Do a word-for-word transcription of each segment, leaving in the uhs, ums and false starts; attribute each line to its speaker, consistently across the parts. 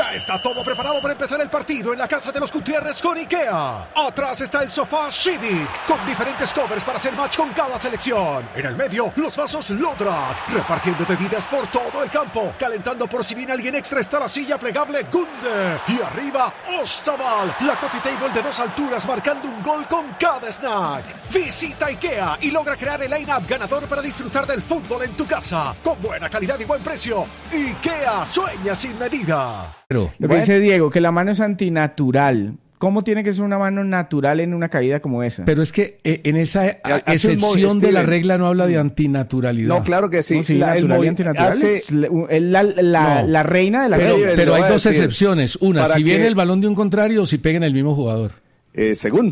Speaker 1: Ya está todo preparado para empezar el partido en la casa de los Gutiérrez con IKEA. Atrás está el sofá Civic, con diferentes covers para hacer match con cada selección. En el medio, los vasos Lodrat, repartiendo bebidas por todo el campo. Calentando por si viene alguien extra está la silla plegable Gunde. Y arriba, Ostaval, la coffee table de dos alturas marcando un gol con cada snack. Visita IKEA y logra crear el line-up ganador para disfrutar del fútbol en tu casa. Con buena calidad y buen precio. IKEA, sueña sin medida.
Speaker 2: Pero, lo que dice Diego, que la mano es antinatural. ¿Cómo tiene que ser una mano natural en una caída como esa?
Speaker 3: Pero es que eh, en esa eh, excepción de la regla no habla de antinaturalidad.
Speaker 4: No, claro que sí.
Speaker 2: No, sí
Speaker 4: la,
Speaker 2: natural
Speaker 4: el,
Speaker 2: y antinatural
Speaker 4: hace,
Speaker 2: es la, la, la,
Speaker 3: no.
Speaker 2: la reina de la
Speaker 3: Pero,
Speaker 2: regla.
Speaker 3: pero hay dos
Speaker 4: decir,
Speaker 3: excepciones. Una, si viene
Speaker 4: que,
Speaker 3: el balón de un contrario o si pega en el mismo jugador.
Speaker 4: Eh, según.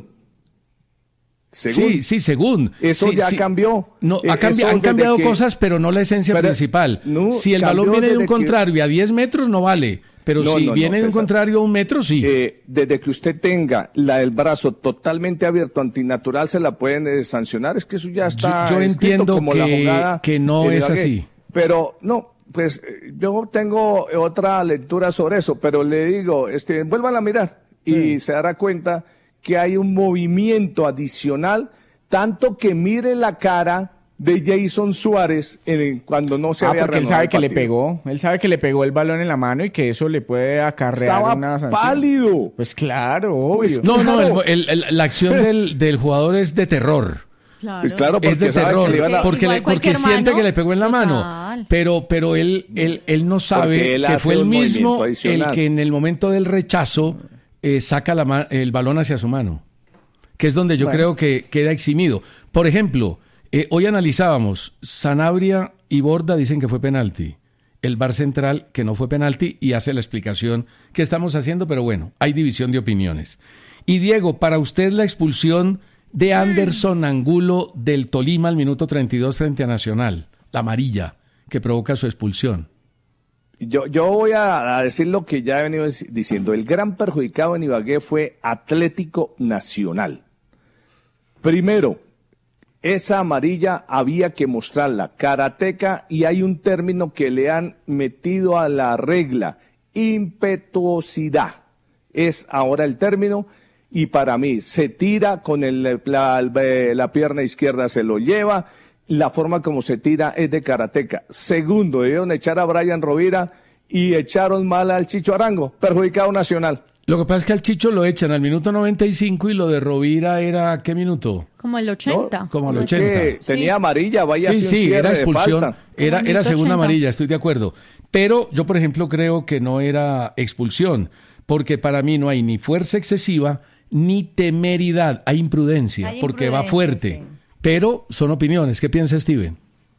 Speaker 4: Según.
Speaker 3: Sí, sí, según.
Speaker 4: Eso
Speaker 3: sí,
Speaker 4: ya
Speaker 3: sí.
Speaker 4: cambió.
Speaker 3: No,
Speaker 4: eh,
Speaker 3: ha cambi- han cambiado que, cosas, pero no la esencia
Speaker 4: pero,
Speaker 3: principal.
Speaker 4: No,
Speaker 3: si el balón viene de un contrario
Speaker 4: que,
Speaker 3: a diez metros, no vale. Pero
Speaker 4: no,
Speaker 3: si
Speaker 4: no,
Speaker 3: viene
Speaker 4: no,
Speaker 3: de un contrario a un metro, sí.
Speaker 4: Eh, desde que usted tenga la del brazo totalmente abierto, antinatural, se la pueden eh, sancionar. Es que eso ya está.
Speaker 3: Yo, yo entiendo
Speaker 4: como
Speaker 3: que,
Speaker 4: la jugada
Speaker 3: que no es
Speaker 4: Ibagué.
Speaker 3: así.
Speaker 4: Pero no, pues yo tengo otra lectura sobre eso, pero le digo, este, vuelvan a mirar y sí. se dará cuenta que hay un movimiento adicional, tanto que mire la cara de Jason Suárez en, cuando no se
Speaker 2: ah,
Speaker 4: había
Speaker 2: porque él sabe que le pegó, él sabe que le pegó el balón en la mano y que eso le puede acarrear
Speaker 4: Estaba
Speaker 2: una sanción.
Speaker 4: pálido.
Speaker 2: Pues claro, obvio.
Speaker 4: Pues,
Speaker 3: no,
Speaker 4: claro.
Speaker 3: no, el, el, el, la acción del, del jugador es de terror.
Speaker 4: Claro. Pues claro,
Speaker 3: es de terror,
Speaker 4: a...
Speaker 3: porque, le, porque siente que le pegó en la
Speaker 5: total.
Speaker 3: mano, pero pero él él, él no sabe
Speaker 4: él
Speaker 3: que fue el mismo el
Speaker 4: adicional.
Speaker 3: que en el momento del rechazo eh, saca la, el balón hacia su mano, que es donde yo bueno. creo que queda eximido. Por ejemplo, eh, hoy analizábamos, Sanabria y Borda dicen que fue penalti, el V A R central que no fue penalti y hace la explicación que estamos haciendo, pero bueno, hay división de opiniones. Y Diego, para usted la expulsión de Anderson Angulo del Tolima al minuto treinta y dos frente a Nacional, la amarilla que provoca su expulsión.
Speaker 4: Yo, yo voy a, a decir lo que ya he venido diciendo. El gran perjudicado en Ibagué fue Atlético Nacional. Primero, esa amarilla había que mostrarla, karateca, y hay un término que le han metido a la regla, impetuosidad. Es ahora el término. Y para mí, se tira con el, la, la pierna izquierda, se lo lleva. La forma como se tira es de karateca. Segundo, debieron echar a Brian Rovira y echaron mal al Chicho Arango, perjudicado Nacional.
Speaker 3: Lo que pasa es que al Chicho lo echan al minuto noventa y cinco y lo de Rovira era, ¿qué minuto?
Speaker 5: Como el ochenta.
Speaker 3: No, como el ochenta.
Speaker 4: Sí. Tenía amarilla, vaya
Speaker 3: sí, sí, era expulsión. Era, era segunda
Speaker 5: ochenta.
Speaker 3: amarilla, estoy de acuerdo. Pero yo, por ejemplo, creo que no era expulsión, porque para mí no hay ni fuerza excesiva ni temeridad, hay imprudencia, hay porque imprudencia, va fuerte. Sí. Pero son opiniones. ¿Qué piensa Steven?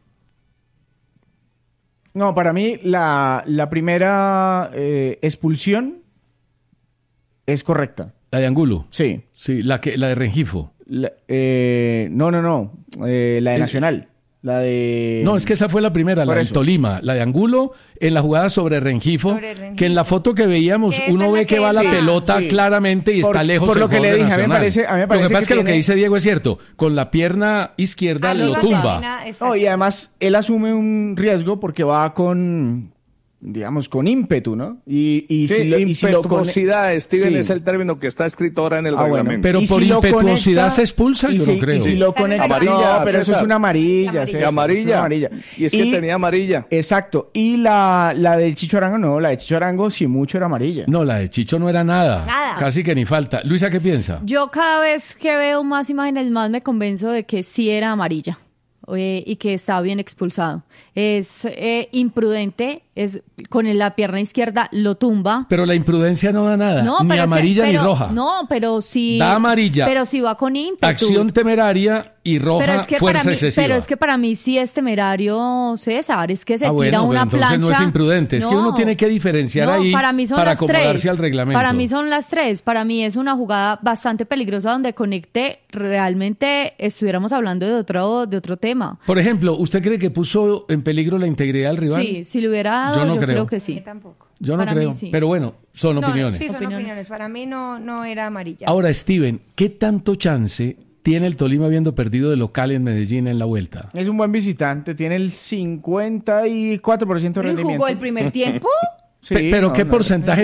Speaker 2: No, para mí la, la primera eh, expulsión es correcta.
Speaker 3: ¿La de Angulo?
Speaker 2: Sí.
Speaker 3: Sí, la, que, la de Rengifo.
Speaker 2: La, eh, no, no, no. Eh, la de Nacional. La de...
Speaker 3: No, es que esa fue la primera, la del Tolima. La de Angulo en la jugada sobre Rengifo, sobre Rengifo. Que en la foto que veíamos uno ve que, que va la pelota sí. claramente y por, está lejos.
Speaker 2: Por lo que le dije, a mí me parece, a mí me parece
Speaker 3: lo que pasa
Speaker 2: que
Speaker 3: es que
Speaker 2: tiene...
Speaker 3: lo que dice Diego es cierto. Con la pierna izquierda lo tumba.
Speaker 2: No, y además él asume un riesgo porque va con... digamos, con ímpetu, ¿no? Y, y
Speaker 4: sí,
Speaker 2: si lo,
Speaker 4: impetuosidad, y si lo Steven, sí. es el término que está escrito ahora en el ah, reglamento.
Speaker 3: Bueno, pero por
Speaker 2: si
Speaker 3: impetuosidad
Speaker 2: conecta,
Speaker 3: se expulsa, yo
Speaker 2: si,
Speaker 3: no creo.
Speaker 2: Y si lo conecta,
Speaker 4: amarilla,
Speaker 2: no, pero eso es una amarilla.
Speaker 4: amarilla.
Speaker 2: César,
Speaker 4: amarilla.
Speaker 2: Es una amarilla.
Speaker 4: Y es que y, tenía amarilla.
Speaker 2: Exacto. Y la, la de Chicho Arango, no, la de Chicho Arango si mucho era amarilla.
Speaker 3: No, la de Chicho no era nada.
Speaker 5: Nada.
Speaker 3: Casi que ni falta. Luisa, ¿qué piensa?
Speaker 5: Yo cada vez que veo más imágenes, más me convenzo de que sí era amarilla. Eh, y que estaba bien expulsado. Es eh, imprudente, es con la pierna izquierda lo tumba.
Speaker 3: Pero la imprudencia no da nada,
Speaker 5: no,
Speaker 3: ni amarilla
Speaker 5: que, pero,
Speaker 3: ni roja.
Speaker 5: No, pero sí.
Speaker 3: Da amarilla.
Speaker 5: Pero sí va con ímpetu.
Speaker 3: Acción temeraria y roja,
Speaker 5: pero es que
Speaker 3: fuerza
Speaker 5: para mí,
Speaker 3: excesiva.
Speaker 5: Pero es que para mí sí es temerario, César, es que se
Speaker 3: ah,
Speaker 5: tira
Speaker 3: bueno,
Speaker 5: una
Speaker 3: entonces
Speaker 5: plancha.
Speaker 3: No es imprudente, es
Speaker 5: no,
Speaker 3: que uno tiene que diferenciar
Speaker 5: no,
Speaker 3: ahí
Speaker 5: para, mí son
Speaker 3: para
Speaker 5: las
Speaker 3: acomodarse
Speaker 5: tres.
Speaker 3: al reglamento.
Speaker 5: Para mí son las tres, para mí es una jugada bastante peligrosa donde conecte, realmente estuviéramos hablando de otro, de otro tema.
Speaker 3: Por ejemplo, ¿usted cree que puso en peligro la integridad del rival?
Speaker 5: Sí, si le hubiera dado,
Speaker 3: yo, no
Speaker 5: yo
Speaker 3: creo.
Speaker 5: creo que sí.
Speaker 6: Yo tampoco.
Speaker 3: Yo no
Speaker 5: para
Speaker 3: creo,
Speaker 5: mí, sí.
Speaker 3: Pero bueno, son
Speaker 6: no,
Speaker 3: opiniones.
Speaker 6: Sí, son
Speaker 5: opiniones.
Speaker 6: opiniones. Para mí no, no era amarilla.
Speaker 3: Ahora, Steven, ¿qué tanto chance tiene el Tolima habiendo perdido de local en Medellín en la vuelta?
Speaker 2: Es un buen visitante, tiene el cincuenta y cuatro por ciento de rendimiento.
Speaker 6: ¿Y jugó el primer tiempo?
Speaker 2: Sí,
Speaker 3: Pe- pero
Speaker 2: no,
Speaker 3: ¿qué
Speaker 2: no,
Speaker 3: porcentaje